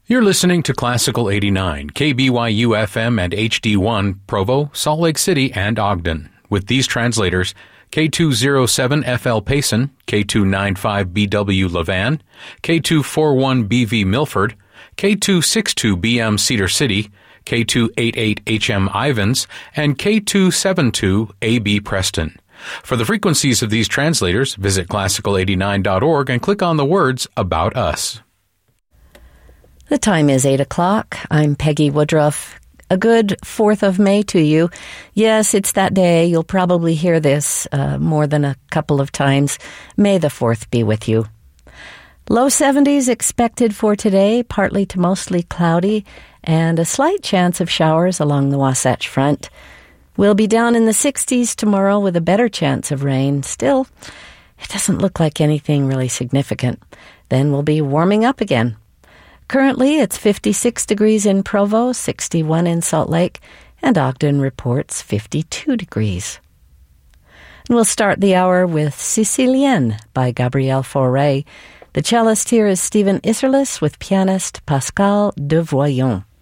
You're listening to Classical 89, KBYU FM and HD1, Provo, Salt Lake City, and Ogden. With these translators, K207FL Payson, K295BW Levan, K241BV Milford, K262BM Cedar City, K288HM Ivans, and K272AB Preston. For the frequencies of these translators, visit classical89.org and click on the words About Us. The time is 8 o'clock. I'm Peggy Woodruff. A good 4th of May to you. Yes, it's that day. You'll probably hear this more than a couple of times. May the 4th be with you. Low 70s expected for today, partly to mostly cloudy, and a slight chance of showers along the Wasatch Front. We'll be down in the 60s tomorrow with a better chance of rain. Still, it doesn't look like anything really significant. Then we'll be warming up again. Currently, it's 56 degrees in Provo, 61 in Salt Lake, and Ogden reports 52 degrees. And we'll start the hour with Sicilienne by Gabriel Fauré. The cellist here is Stephen Isserlis with pianist Pascal Devoyon.